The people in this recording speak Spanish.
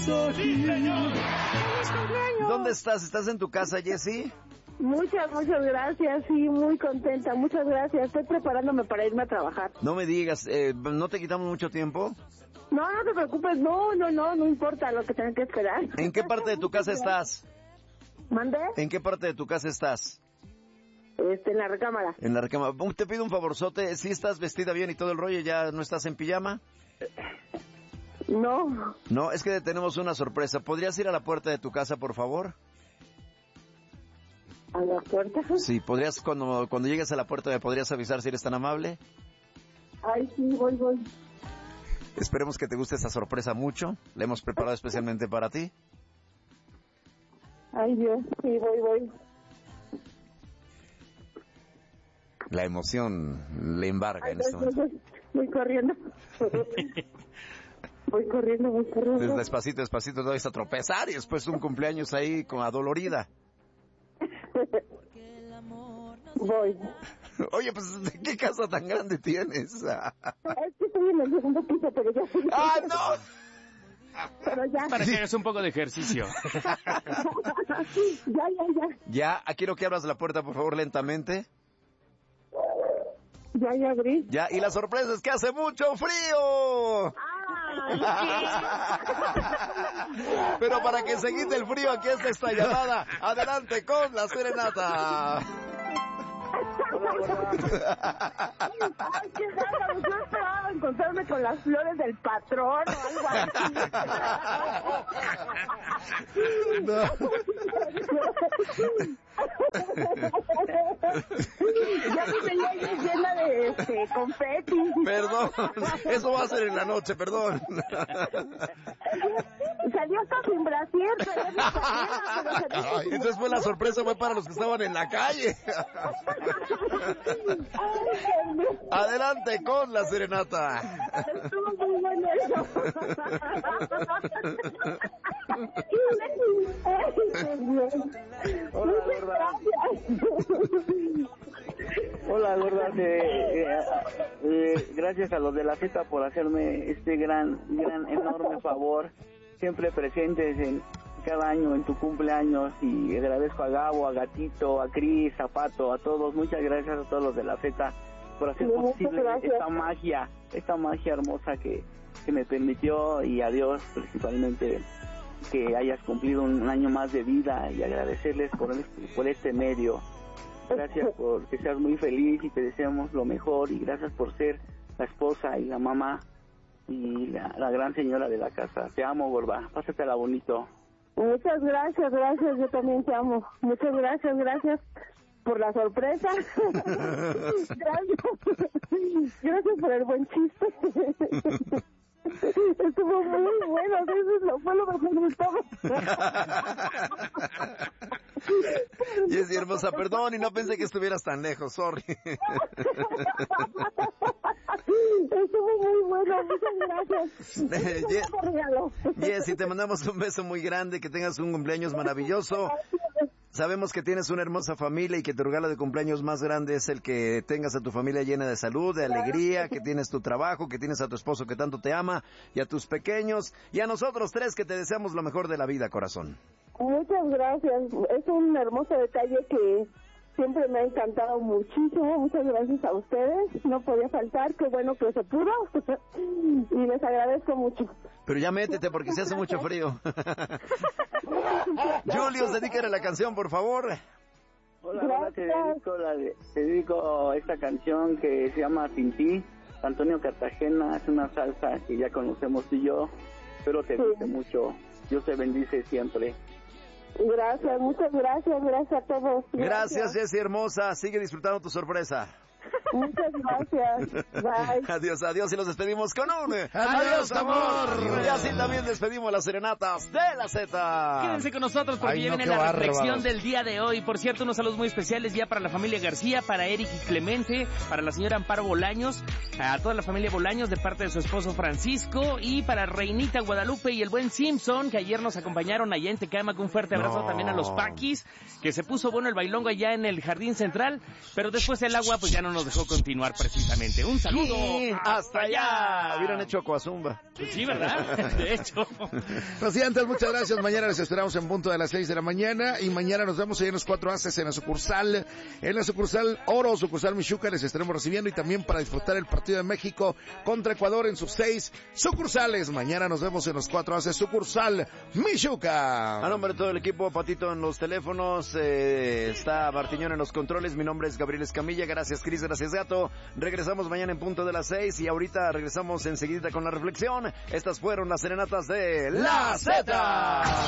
Sí, señor. ¿Dónde estás? ¿Estás en tu casa, Jessie? Muchas gracias, sí, muy contenta, muchas gracias. Estoy preparándome para irme a trabajar. No me digas, ¿no te quitamos mucho tiempo? No te preocupes, no importa lo que tengan que esperar. ¿En qué parte de tu casa estás? ¿Mande? ¿En qué parte de tu casa estás? En la recámara. En la recámara. Te pido un favorzote, si estás vestida bien y todo el rollo, ¿ya no estás en pijama? No. No, es que tenemos una sorpresa. ¿Podrías ir a la puerta de tu casa, por favor? ¿A la puerta? Sí, podrías, cuando llegues a la puerta, ¿me podrías avisar si eres tan amable? Ay, sí, voy. Esperemos que te guste esta sorpresa mucho. La hemos preparado especialmente para ti. Ay, Dios, sí, voy. La emoción le embarga en este momento. Voy corriendo. Voy corriendo. Despacito, no vais a tropezar y después un cumpleaños ahí con adolorida. Voy. Oye, pues, ¿qué casa tan grande tienes? Es que estoy en el segundo piso, pero ya... ¡Ah, no! Pero ya. Para que hagas un poco de ejercicio. Ya. Ya, quiero que abras la puerta, por favor, lentamente. Ya abrí. Ya, y la sorpresa es que hace mucho frío. Pero para que se quite el frío, aquí está esta llamada. Adelante con la serenata. Ay, qué raro, yo esperaba encontrarme con las flores del patrón o algo así. No. Ya me veía llena de confeti. Perdón, eso va a ser en la noche, perdón. Salió hasta sin brasier, Entonces fue la sorpresa, fue para los que estaban en la calle. Adelante con la serenata. Estuvo muy bueno eso. Hola, gorda. Gracias a los de la Z por hacerme este gran, enorme favor. Siempre presentes en cada año en tu cumpleaños, y agradezco a Gabo, a Gatito, a Cris, a Pato, a todos. Muchas gracias a todos los de la Z por hacer posible esta magia hermosa que me permitió, y a Dios principalmente, que hayas cumplido un año más de vida, y agradecerles por este medio. Gracias por que seas muy feliz y te deseamos lo mejor, y gracias por ser la esposa y la mamá y la gran señora de la casa. Te amo, gorda, pásatela bonito. Muchas gracias, yo también te amo. Muchas gracias por la sorpresa. Gracias por el buen chiste. Estuvo muy bueno, eso fue lo mejor de todo. Jessie hermosa, perdón, y no pensé que estuvieras tan lejos, sorry. Estuvo muy bueno, muchas gracias. Jessie, te mandamos un beso muy grande, que tengas un cumpleaños maravilloso. Sabemos que tienes una hermosa familia y que tu regalo de cumpleaños más grande es el que tengas a tu familia llena de salud, de alegría, que tienes tu trabajo, que tienes a tu esposo que tanto te ama, y a tus pequeños, y a nosotros tres que te deseamos lo mejor de la vida, corazón. Muchas gracias, es un hermoso detalle que siempre me ha encantado muchísimo. Muchas gracias a ustedes, no podía faltar, qué bueno que se pudo. Y les agradezco mucho. Pero ya métete porque se hace mucho frío. Julius, dedícale la canción, por favor. Hola, te dedico esta canción que se llama Sin Ti. Antonio Cartagena, es una salsa que ya conocemos tú y yo. Espero te guste mucho. Dios te bendice siempre. Gracias, muchas gracias a todos. Gracias, Jessie hermosa, sigue disfrutando tu sorpresa. Muchas gracias. Bye. Adiós, y los despedimos con un adiós, amor. Y así también despedimos las serenatas de la Z. Quédense con nosotros porque viene la reflexión del día de hoy. Por cierto, unos saludos muy especiales ya para la familia García, para Eric y Clemente, para la señora Amparo Bolaños, a toda la familia Bolaños de parte de su esposo Francisco, y para Reinita Guadalupe y el buen Simpson, que ayer nos acompañaron allá en Tecámac. Un fuerte abrazo también a los Paquis, que se puso bueno el bailongo allá en el Jardín Central, pero después el agua pues ya no nos dejó continuar precisamente. Un saludo. Hasta allá. Hubieran hecho Coazumba. Pues sí, ¿verdad? De hecho. Rociantes, muchas gracias. Mañana les esperamos en punto de las 6 de la mañana. Y mañana nos vemos ahí en los 4 Aces en la sucursal Oro, sucursal Michuca. Les estaremos recibiendo y también para disfrutar el partido de México contra Ecuador en sus 6 sucursales. Mañana nos vemos en los 4 Aces, sucursal Michuca. A nombre de todo el equipo, Patito en los teléfonos, está Martiñón en los controles. Mi nombre es Gabriel Escamilla. Gracias, Cris. Gracias, Gato. Regresamos mañana en punto de las 6 y ahorita regresamos enseguida con la reflexión. Estas fueron las serenatas de La Z.